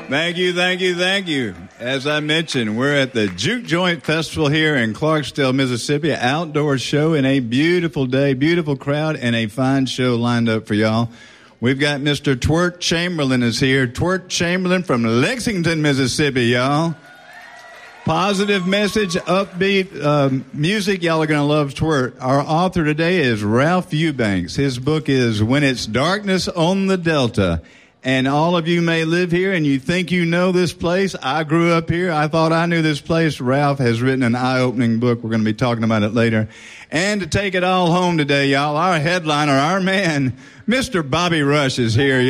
Thank you, thank you, thank you. As I mentioned, we're at the Juke Joint Festival here in Clarksdale, Mississippi. An outdoor show and a beautiful day, beautiful crowd, and a fine show lined up for y'all. We've got Mr. Twirt Chamberlain is here. Twirt Chamberlain from Lexington, Mississippi, y'all. Positive message, upbeat music. Y'all are going to love Twirt. Our author today is Ralph Eubanks. His book is When It's Darkness on the Delta. And all of you may live here and you think you know this place. I grew up here. I thought I knew this place. Ralph has written an eye-opening book. We're going to be talking about it later. And to take it all home today, y'all, our headliner, our man, Mr. Bobby Rush is here.